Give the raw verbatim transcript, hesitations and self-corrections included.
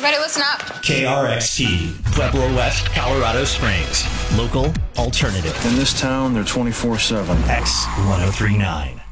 Everybody listen up. K R X T, Pueblo West, Colorado Springs. Local alternative. In this town, they're twenty-four seven. X ten thirty-nine.